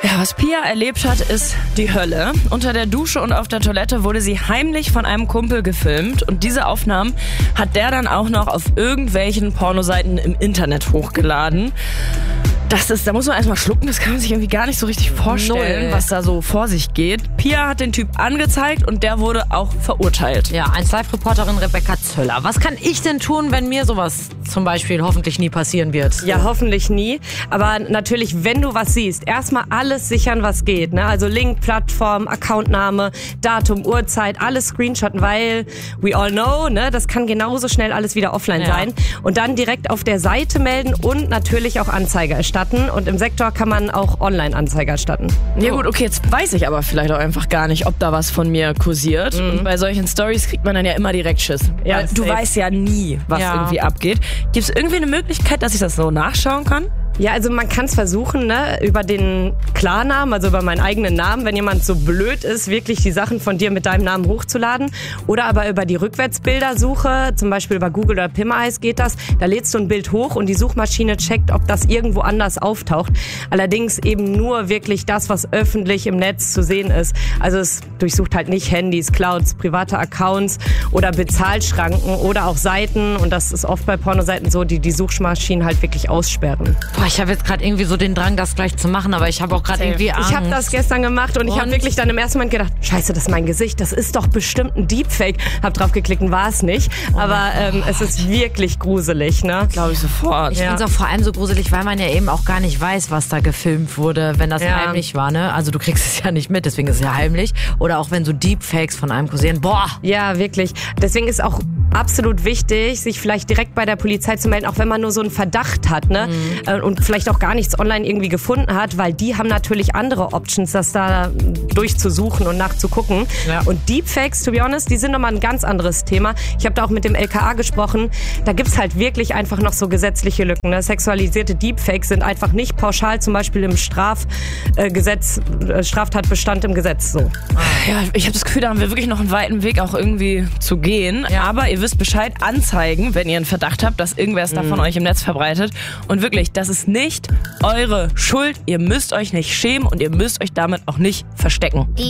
Ja, was Pia erlebt hat, ist die Hölle. Unter der Dusche und auf der Toilette wurde sie heimlich von einem Kumpel gefilmt und diese Aufnahmen hat der dann auch noch auf irgendwelchen Pornoseiten im Internet hochgeladen. Da muss man erstmal schlucken, das kann man sich irgendwie gar nicht so richtig vorstellen, was da so vor sich geht. Pia hat den Typ angezeigt und der wurde auch verurteilt. Ja, 1Live-Reporterin Rebecca Zöller. Was kann ich denn tun, wenn mir sowas zum Beispiel hoffentlich nie passieren wird? Ja, hoffentlich nie. Aber natürlich, wenn du was siehst, erstmal alles sichern, was geht. Ne? Also Link, Plattform, Accountname, Datum, Uhrzeit, alles screenshotten, weil we all know, ne, das kann genauso schnell alles wieder offline sein. Und dann direkt auf der Seite melden und natürlich auch Anzeige erstatten. Und im Sektor kann man auch Online-Anzeige erstatten. Ja gut, okay, jetzt weiß ich aber vielleicht auch einfach gar nicht, ob da was von mir kursiert. Und bei solchen Stories kriegt man dann ja immer direkt Schiss. Ja, weil du weißt ja nie, was irgendwie abgeht. Gibt es irgendwie eine Möglichkeit, dass ich das so nachschauen kann? Ja, also man kann es versuchen, ne, über den Klarnamen, also über meinen eigenen Namen, wenn jemand so blöd ist, wirklich die Sachen von dir mit deinem Namen hochzuladen. Oder aber über die Rückwärtsbildersuche, zum Beispiel über Google oder Pimeyes geht das. Da lädst du ein Bild hoch und die Suchmaschine checkt, ob das irgendwo anders auftaucht. Allerdings eben nur wirklich das, was öffentlich im Netz zu sehen ist. Also es durchsucht halt nicht Handys, Clouds, private Accounts oder Bezahlschranken oder auch Seiten. Und das ist oft bei Pornoseiten so, die Suchmaschinen halt wirklich aussperren. Ich habe jetzt gerade irgendwie so den Drang, das gleich zu machen, aber ich habe auch gerade irgendwie Angst. Ich habe das gestern gemacht und ich habe wirklich dann im ersten Moment gedacht, scheiße, das ist mein Gesicht, das ist doch bestimmt ein Deepfake. Hab drauf geklickt und war es nicht, aber es ist wirklich gruselig, ne? Glaube ich sofort. Ich finde es auch vor allem so gruselig, weil man ja eben auch gar nicht weiß, was da gefilmt wurde, wenn das heimlich war, ne? Also du kriegst es ja nicht mit, deswegen ist es ja heimlich. Oder auch wenn so Deepfakes von einem kursieren, boah! Ja, wirklich. Deswegen ist auch absolut wichtig, sich vielleicht direkt bei der Polizei zu melden, auch wenn man nur so einen Verdacht hat, ne? Und vielleicht auch gar nichts online irgendwie gefunden hat, weil die haben natürlich andere Options, das da durchzusuchen und nachzugucken. Ja. Und Deepfakes, to be honest, die sind nochmal ein ganz anderes Thema. Ich habe da auch mit dem LKA gesprochen. Da gibt's halt wirklich einfach noch so gesetzliche Lücken. Ne? Sexualisierte Deepfakes sind einfach nicht pauschal zum Beispiel im Straftatbestand im Gesetz so. Ja, ich habe das Gefühl, da haben wir wirklich noch einen weiten Weg auch irgendwie zu gehen. Ja. Aber ihr wisst Bescheid, anzeigen, wenn ihr einen Verdacht habt, dass irgendwer es da von euch im Netz verbreitet. Und wirklich, das ist nicht eure Schuld. Ihr müsst euch nicht schämen und ihr müsst euch damit auch nicht verstecken.